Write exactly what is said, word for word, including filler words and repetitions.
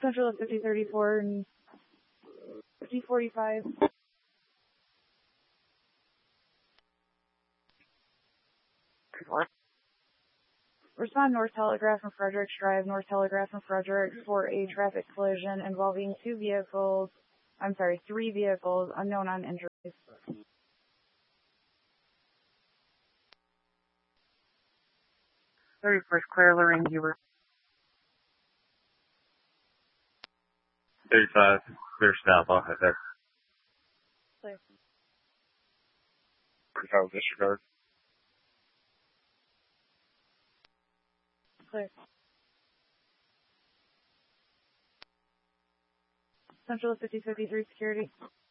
Central of fifty thirty-four and fifty forty-five. What? Respond North Telegraph and Fredericks Drive, North Telegraph and Fredericks for a traffic collision involving two vehicles, I'm sorry, three vehicles, unknown on injuries. thirty-first Claire Lorraine Huber. thirty-five, clear south off of there. Clear. thirty-five, disregard. Clear. Central of fifty fifty-three security.